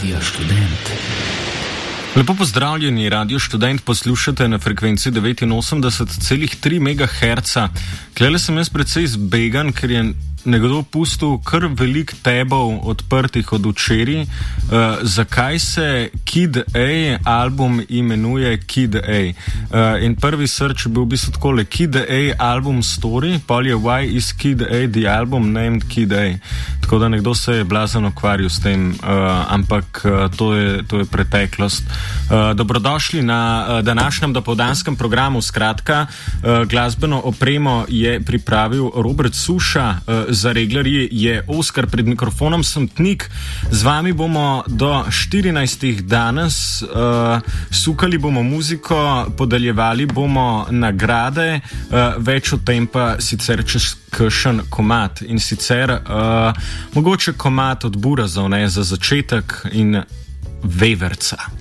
Radio Študent. Lepo pozdravljeni, Radio Študent poslušate na frekvenci 89,3 MHz. Klele sem jaz precej zbegan, ker je nekdo pustil kar velik tabov odprtih od včeraj. Zakaj se Kid A album imenuje Kid A? In prvi search je bil v bistvu takole: Kid A album story, pol je Why is Kid A the album named Kid A? Tako da nekdo se je blazno ukvarjal s tem, ampak to je preteklost. Dobrodošli na današnjem dopoldanskem programu. Skratka, glasbeno opremo je pripravil Robert Suša, za reglerji je Oskar, pred mikrofonom sem Tnik. Z vami bomo do 14. danes, sukali bomo muziko, podeljevali bomo nagrade, več o tem pa sicer čez kakšen komad. In sicer mogoče komad od Burazov, ne, za začetek, in Veverca.